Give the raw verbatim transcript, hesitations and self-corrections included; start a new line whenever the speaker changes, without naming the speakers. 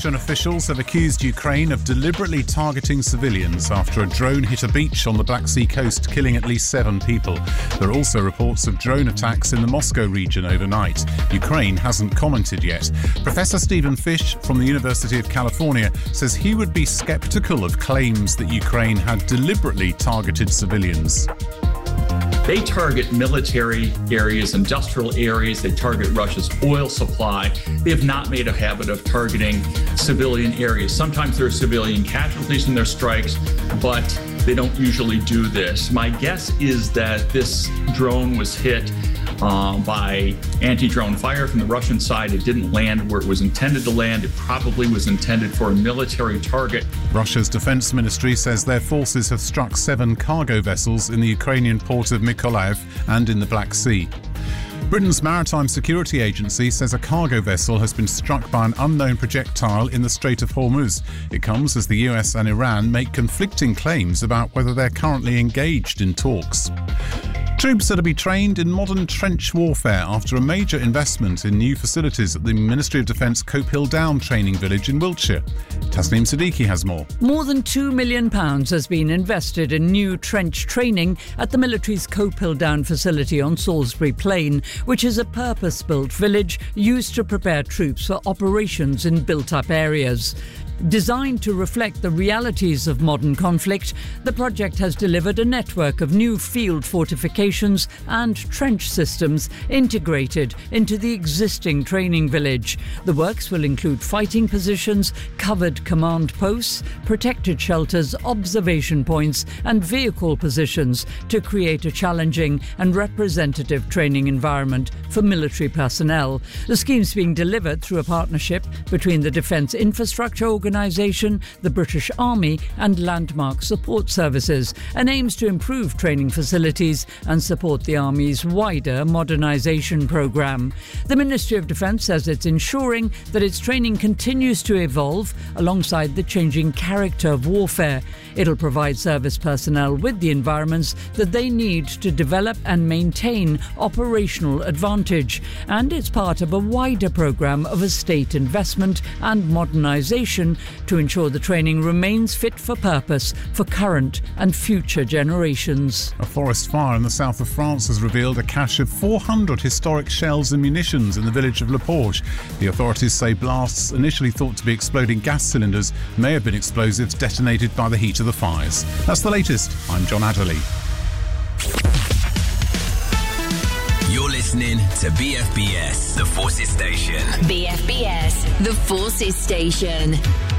Russian officials have accused Ukraine of deliberately targeting civilians after a drone hit a beach on the Black Sea coast, killing at least seven people. There are also reports of drone attacks in the Moscow region overnight. Ukraine hasn't commented yet. Professor Stephen Fish from the University of California says he would be sceptical of claims that Ukraine had deliberately targeted civilians.
They target military areas, industrial areas. They target Russia's oil supply. They have not made a habit of targeting civilian areas. Sometimes there are civilian casualties in their strikes, but they don't usually do this. My guess is that this drone was hit uh, by anti-drone fire from the Russian side. It didn't land where it was intended to land. It probably was intended for a military target.
Russia's defense ministry says their forces have struck seven cargo vessels in the Ukrainian port of Mykolaiv and in the Black Sea. Britain's Maritime Security Agency says a cargo vessel has been struck by an unknown projectile in the Strait of Hormuz. It comes as the U S and Iran make conflicting claims about whether they're currently engaged in talks. Troops are to be trained in modern trench warfare after a major investment in new facilities at the Ministry of Defence Cope Hill Down training village in Wiltshire. Tasneem Siddiqui has more.
More than two million pounds has been invested in new trench training at the military's Cope Hill Down facility on Salisbury Plain, which is a purpose-built village used to prepare troops for operations in built-up areas. Designed to reflect the realities of modern conflict, the project has delivered a network of new field fortifications and trench systems integrated into the existing training village. The works will include fighting positions, covered command posts, protected shelters, observation points and vehicle positions to create a challenging and representative training environment for military personnel. The scheme's being delivered through a partnership between the Defence Infrastructure Organisation Organisation, the British Army and Landmark Support Services, and aims to improve training facilities and support the Army's wider modernisation programme. The Ministry of Defence says it's ensuring that its training continues to evolve alongside the changing character of warfare. It'll provide service personnel with the environments that they need to develop and maintain operational advantage, and it's part of a wider programme of estate investment and modernisation to ensure the training remains fit for purpose for current and future generations.
A forest fire in the south of France has revealed a cache of four hundred historic shells and munitions in the village of Le Porge. The authorities say blasts, initially thought to be exploding gas cylinders, may have been explosives detonated by the heat of the fires. That's the latest. I'm John Adderley.
You're listening to B F B S, the Forces Station.
B F B S, the Forces Station.